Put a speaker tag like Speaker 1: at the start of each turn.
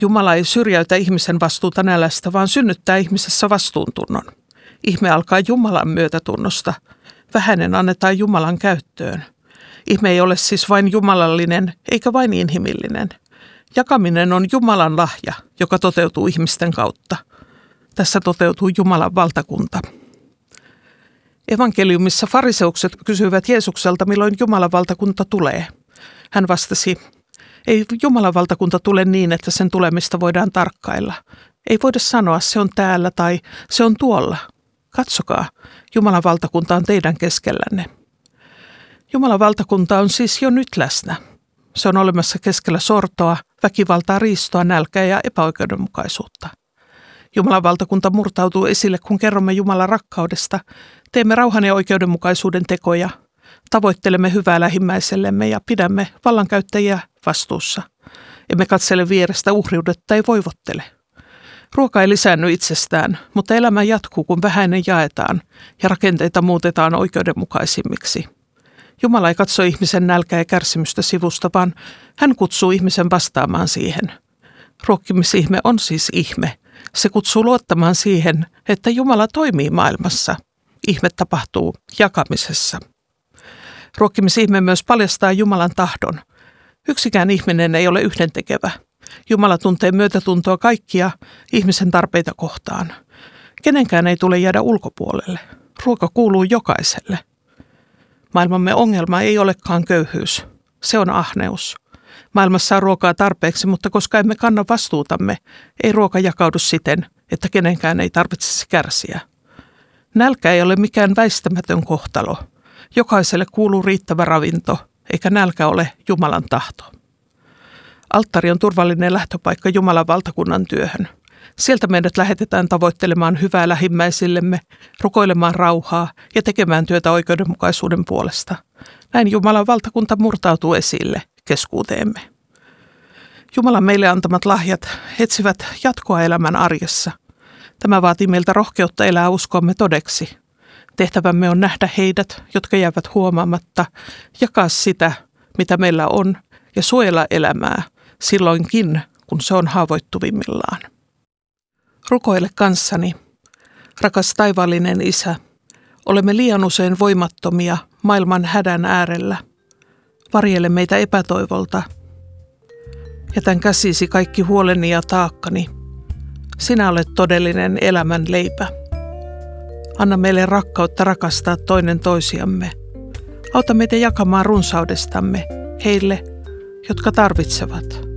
Speaker 1: Jumala ei syrjäytä ihmisen vastuuta nälästä, vaan synnyttää ihmisessä vastuuntunnon. Ihme alkaa Jumalan myötätunnosta. Vähäinen annetaan Jumalan käyttöön. Ihme ei ole siis vain jumalallinen eikä vain inhimillinen. Jakaminen on Jumalan lahja, joka toteutuu ihmisten kautta. Tässä toteutuu Jumalan valtakunta. Evankeliumissa fariseukset kysyivät Jeesukselta, milloin Jumalan valtakunta tulee. Hän vastasi, ei Jumalan valtakunta tule niin, että sen tulemista voidaan tarkkailla. Ei voida sanoa, se on täällä tai se on tuolla. Katsokaa, Jumalan valtakunta on teidän keskellänne. Jumalan valtakunta on siis jo nyt läsnä. Se on olemassa keskellä sortoa, väkivaltaa, riistoa, nälkää ja epäoikeudenmukaisuutta. Jumalan valtakunta murtautuu esille, kun kerromme Jumalan rakkaudesta, teemme rauhan ja oikeudenmukaisuuden tekoja, tavoittelemme hyvää lähimmäisellemme ja pidämme vallankäyttäjiä vastuussa. Emme katsele vierestä uhriudetta, ei voivottele. Ruoka ei lisäänny itsestään, mutta elämä jatkuu, kun vähäinen jaetaan ja rakenteita muutetaan oikeudenmukaisimmiksi. Jumala ei katso ihmisen nälkää ja kärsimystä sivusta, vaan hän kutsuu ihmisen vastaamaan siihen. Ruokkimisihme on siis ihme. Se kutsuu luottamaan siihen, että Jumala toimii maailmassa. Ihme tapahtuu jakamisessa. Ruokkimisihme myös paljastaa Jumalan tahdon. Yksikään ihminen ei ole yhdentekevä. Jumala tuntee myötätuntoa kaikkia ihmisen tarpeita kohtaan. Kenenkään ei tule jäädä ulkopuolelle. Ruoka kuuluu jokaiselle. Maailmamme ongelma ei olekaan köyhyys. Se on ahneus. Maailmassa on ruokaa tarpeeksi, mutta koska emme kanna vastuutamme, ei ruoka jakaudu siten, että kenenkään ei tarvitsisi kärsiä. Nälkä ei ole mikään väistämätön kohtalo. Jokaiselle kuuluu riittävä ravinto, eikä nälkä ole Jumalan tahto. Alttari on turvallinen lähtöpaikka Jumalan valtakunnan työhön. Sieltä meidät lähetetään tavoittelemaan hyvää lähimmäisillemme, rukoilemaan rauhaa ja tekemään työtä oikeudenmukaisuuden puolesta. Näin Jumalan valtakunta murtautuu esille keskuuteemme. Jumalan meille antamat lahjat etsivät jatkoa elämän arjessa. Tämä vaatii meiltä rohkeutta elää uskoamme todeksi. Tehtävämme on nähdä heidät, jotka jäävät huomaamatta, jakaa sitä, mitä meillä on, ja suojella elämää silloinkin, kun se on haavoittuvimmillaan. Rukoile kanssani, rakas taivaallinen Isä, olemme liian usein voimattomia maailman hädän äärellä. Varjele meitä epätoivolta. Jätän käsisi kaikki huoleni ja taakkani. Sinä olet todellinen elämän leipä. Anna meille rakkautta rakastaa toinen toisiamme. Auta meitä jakamaan runsaudestamme heille, jotka tarvitsevat.